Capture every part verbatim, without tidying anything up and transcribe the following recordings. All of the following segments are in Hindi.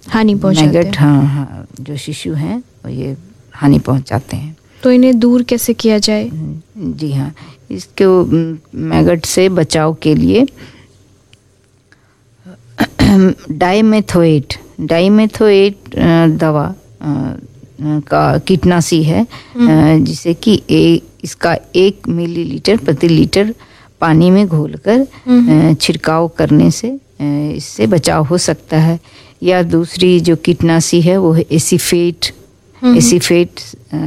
हानि पहुंचाते मैगट, हैं। हाँ हाँ जो शिशु हैं ये हानि पहुंचाते हैं। तो इन्हें दूर कैसे किया जाए? जी हाँ, इसको मैगट से बचाव के लिए डाइमेथोएट डाइमेथोएट दवा का कीटनाशी है, जिसे कि ए, इसका एक मिलीलीटर प्रति लीटर पानी में घोलकर छिड़काव करने से इससे बचाव हो सकता है। या दूसरी जो कीटनाशी है वो है एसीफेट एसीफेट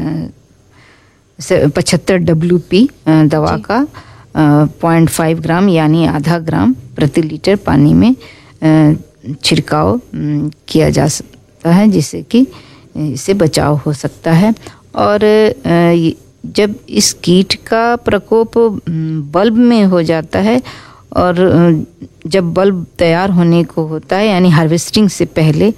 पचहत्तर डब्ल्यू पी दवा का पॉइंट फाइव ग्राम यानी आधा ग्राम प्रति लीटर पानी में छिड़काव किया जा सकता है, जिससे कि इससे बचाव हो सकता है। और जब इस कीट का प्रकोप बल्ब में हो जाता है और जब बल्ब तैयार होने को होता है यानी हार्वेस्टिंग से पहले,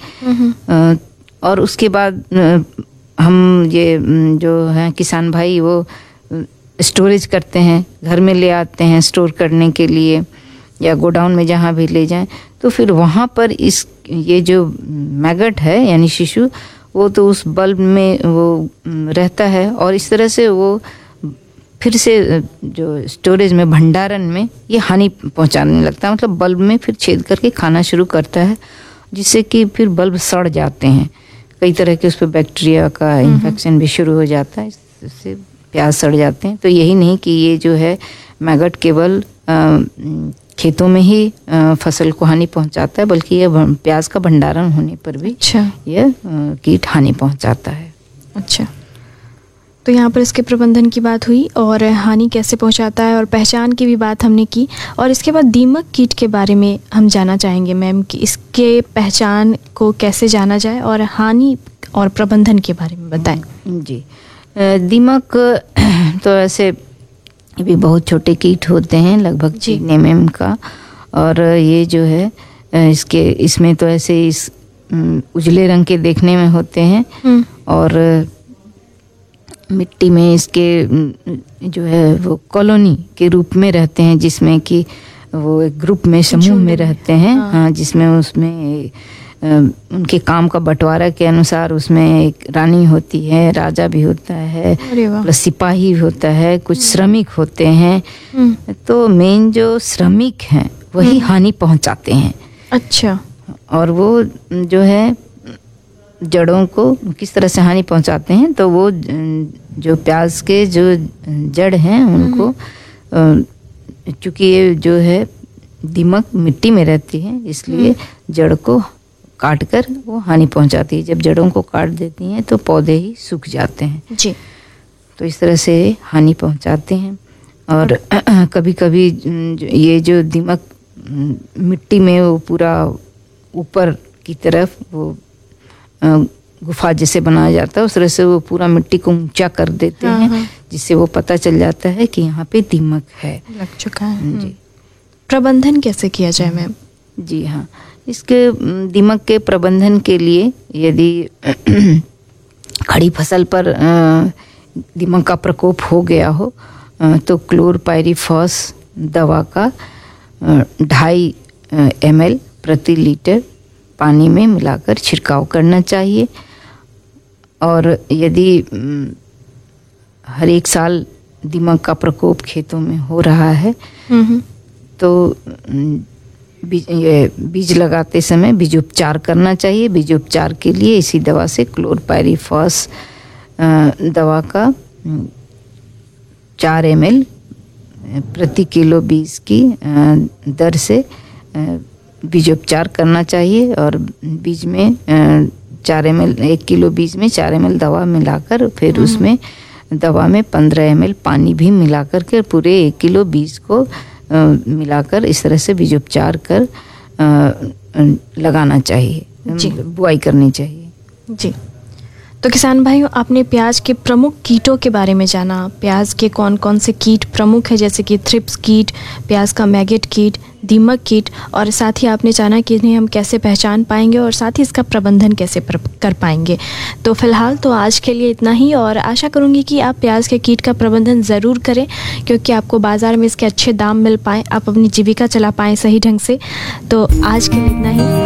और उसके बाद हम ये जो है किसान भाई वो स्टोरेज करते हैं, घर में ले आते हैं स्टोर करने के लिए या गोडाउन में जहाँ भी ले जाएं, तो फिर वहाँ पर इस ये जो मैगट है यानी शिशु वो तो उस बल्ब में वो रहता है और इस तरह से वो फिर से जो स्टोरेज में भंडारण में ये हानि पहुँचाने लगता है। मतलब बल्ब में फिर छेद करके खाना शुरू करता है, जिससे कि फिर बल्ब सड़ जाते हैं। कई तरह के उस पर बैक्टीरिया का इन्फेक्शन भी शुरू हो जाता है, इससे प्याज सड़ जाते हैं। तो यही नहीं कि ये जो है मैगट केवल खेतों में ही फसल को हानि पहुंचाता है, बल्कि ये प्याज का भंडारण होने पर भी अच्छा ये कीट हानि पहुंचाता है। अच्छा, तो यहाँ पर इसके प्रबंधन की बात हुई और हानि कैसे पहुंचाता है और पहचान की भी बात हमने की, और इसके बाद दीमक कीट के बारे में हम जानना चाहेंगे मैम कि इसके पहचान को कैसे जाना जाए और हानि और प्रबंधन के बारे में बताएं। जी, दीमक तो ऐसे भी बहुत छोटे कीट होते हैं, लगभग तीन एम एम का, और ये जो है इसके इसमें तो ऐसे इस उजले रंग के देखने में होते हैं और मिट्टी में इसके जो है वो कॉलोनी के रूप में रहते हैं, जिसमें कि वो एक ग्रुप में समूह में रहते हैं। हाँ, हाँ जिसमें उसमें उनके काम का बंटवारा के अनुसार उसमें एक रानी होती है, राजा भी होता है, प्लस सिपाही भी होता है, कुछ श्रमिक होते हैं। तो मेन जो श्रमिक हैं वही हानि पहुंचाते हैं। अच्छा, और वो जो है जड़ों को किस तरह से हानि पहुंचाते हैं, तो वो जो प्याज के जो जड़ हैं उनको, चूँकि ये जो है दीमक मिट्टी में रहती है इसलिए जड़ को काट कर वो हानि पहुंचाती है। जब जड़ों को काट देती हैं तो पौधे ही सूख जाते हैं जी, तो इस तरह से हानि पहुंचाते हैं। और कभी कभी ये जो दीमक मिट्टी में वो पूरा ऊपर की तरफ वो गुफा जैसे बनाया जाता है, उस तरह से वो पूरा मिट्टी को ऊंचा कर देते हाँ, हैं, हाँ। जिससे वो पता चल जाता है कि यहाँ पे दीमक है, लग चुका है। जी, प्रबंधन कैसे किया जाए मैम? जी हाँ, इसके दीमक के प्रबंधन के लिए यदि खड़ी फसल पर दीमक का प्रकोप हो गया हो तो क्लोरपाइरीफॉस दवा का ढाई एम एल प्रति लीटर पानी में मिलाकर छिड़काव करना चाहिए। और यदि हर एक साल दीमक का प्रकोप खेतों में हो रहा है तो बीज, ये बीज लगाते समय बीजोपचार करना चाहिए। बीजोपचार के लिए इसी दवा से क्लोरपाइरीफॉस दवा का चार एम एल प्रति किलो बीज की दर से बीजोपचार करना चाहिए। और बीज में चार एम एल एक किलो बीज में चार एम एल दवा मिलाकर फिर उसमें दवा में पंद्रह एम एल पानी भी मिलाकर के पूरे एक किलो बीज को मिलाकर इस तरह से बीजोपचार कर लगाना चाहिए, बुआई करनी चाहिए। जी, तो किसान भाइयों, आपने प्याज के प्रमुख कीटों के बारे में जाना। प्याज के कौन कौन से कीट प्रमुख है, जैसे कि थ्रिप्स कीट, प्याज का मैगेट कीट, दीमक कीट, और साथ ही आपने जाना कि इन्हें हम कैसे पहचान पाएंगे और साथ ही इसका प्रबंधन कैसे कर पाएंगे। तो फिलहाल तो आज के लिए इतना ही, और आशा करूंगी कि आप प्याज के कीट का प्रबंधन ज़रूर करें, क्योंकि आपको बाज़ार में इसके अच्छे दाम मिल पाएँ, आप अपनी जीविका चला पाएँ सही ढंग से। तो आज के लिए इतना ही।